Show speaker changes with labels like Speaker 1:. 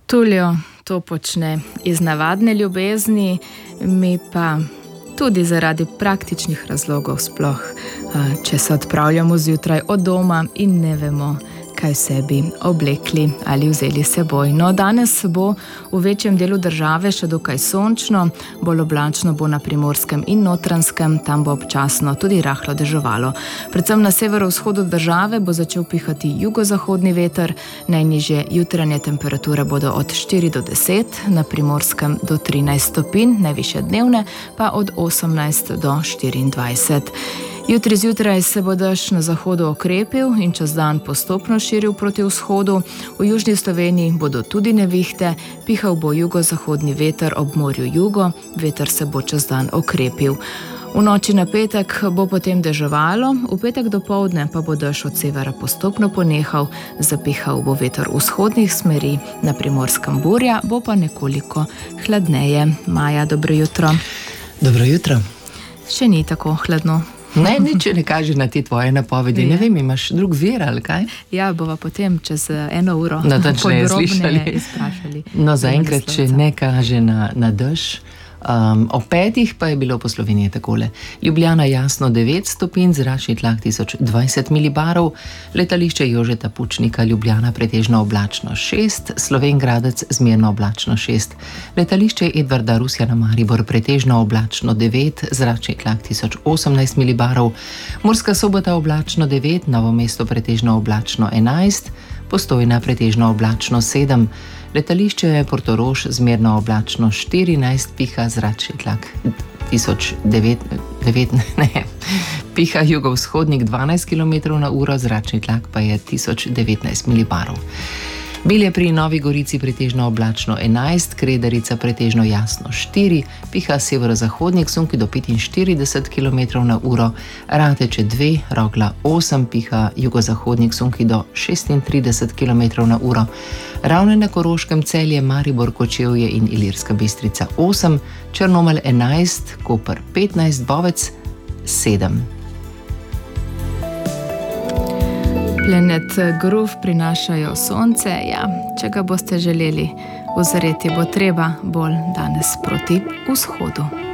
Speaker 1: Tulio to počne iz navadne ljubezni, mi pa tudi zaradi praktičnih razlogov, sploh če se odpravljamo zjutraj od doma in ne vemo, kaj sebi oblekli ali vzeli seboj. No, danes bo v večjem delu države še dokaj sončno, bolj oblačno bo na Primorskem in Notranjskem, tam bo občasno tudi rahlo deževalo. Predvsem na severovzhodu države bo začel pihati jugozahodni veter, najnižje jutranje temperature bodo od 4 do 10, na Primorskem do 13 stopinj, najvišje dnevne pa od 18 do 24. Jutri zjutraj se bo dež na zahodu okrepil in čez dan postopno širil proti vzhodu. V južni Sloveniji bodo tudi nevihte, pihal bo jugozahodni veter ob morju jugo, veter se bo čez dan okrepil. V noči na petek bo potem deževalo, v petek dopoldne pa bo dež od severa postopno ponehal, zapihal bo veter vzhodnih smeri, na Primorskem burja, bo pa nekoliko hladneje. Maja, dobro jutro.
Speaker 2: Dobro jutro.
Speaker 1: Še ni tako hladno.
Speaker 2: Ne, nič ne kaže na te tvoje napovedi. Ne vem, imaš drug vir ali kaj?
Speaker 1: Ja, bova potem čez 1 uro
Speaker 2: podrobneje
Speaker 1: izprašali.
Speaker 2: No, zaenkrat, če ne kaže na dež. O 5 pa je bilo po Sloveniji takole. Ljubljana jasno 9 stopinj, zračni tlak 1020 milibarov, letališče Jožeta Pučnika Ljubljana pretežno oblačno 6, Slovenj Gradec zmerno oblačno 6, letališče Edvarda Rusjana Maribor pretežno oblačno 9, zračni tlak 1018 milibarov, Murska Sobota oblačno 9, Novo mesto pretežno oblačno 11, Postojna pretežno oblačno 7, letališče Portorož zmerno oblačno 14, piha zračni tlak 1009, piha jugovzhodnik 12 km/h, zračni tlak pa je 1019 milibarov. Bilje pri Novi Gorici pretežno oblačno 11, Kredarica pretežno jasno 4, piha severozahodnik sunki do 45 km/h, Rateče 2, Rogla 8, piha jugozahodnik sunki do 36 km/h, Ravne na Koroškem, Celje, Maribor, Kočevje in Ilirska Bistrica 8, Črnomelj 11, Koper 15, Bovec 7.
Speaker 1: Planet Groove prinašajo sonce, ja, če ga boste želeli uzreti, bo treba bolj danes proti vzhodu.